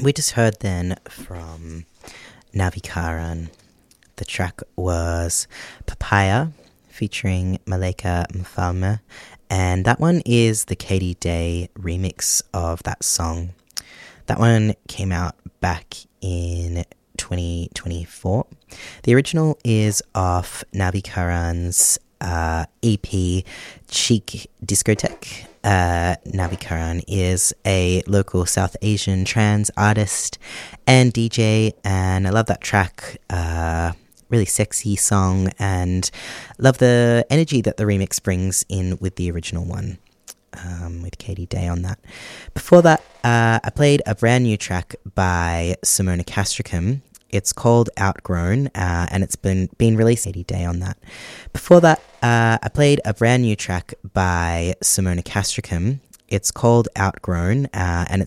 We just heard then from Navikaran. The track was Papaya featuring Maleka Mfalme, and that one is the Katie Day remix of that song. That one came out back in 2024. The original is off Navikaran's EP Chic Discotheque. Navikaran is a local South Asian trance artist and DJ, and I love that track. Really sexy song, and love the energy that the remix brings in with the original one, with Katie Day on that. Before that, I played a brand new track by Simona Castricum. It's called Outgrown, and it's been released. Katie Day on that. Before that, I played a brand new track by Simona Castricum. It's called Outgrown, and